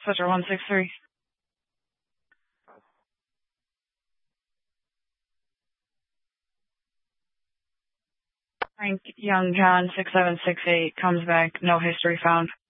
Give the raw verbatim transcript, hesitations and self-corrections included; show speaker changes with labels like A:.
A: Switcher one six three. Frank Young John six seven six eight comes back, no history found.